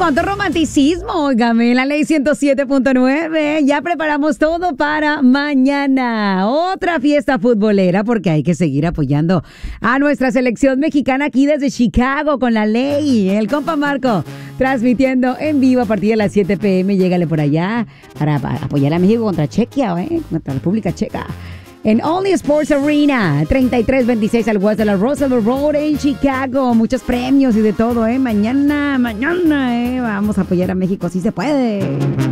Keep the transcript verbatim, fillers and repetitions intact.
cuánto romanticismo, óigame, la ley ciento siete punto nueve. Ya preparamos todo para mañana. Otra fiesta futbolera porque hay que seguir apoyando a nuestra selección mexicana aquí desde Chicago con la ley. El compa Marco transmitiendo en vivo a partir de las siete p.m. Llégale por allá para, para apoyar a México contra Chequia, ¿eh? Contra la República Checa. En Only Sports Arena, treinta y tres veintiséis al west de la Roosevelt Road en Chicago. Muchos premios y de todo, ¿eh? Mañana, mañana, ¿eh? Vamos a apoyar a México, si se puede.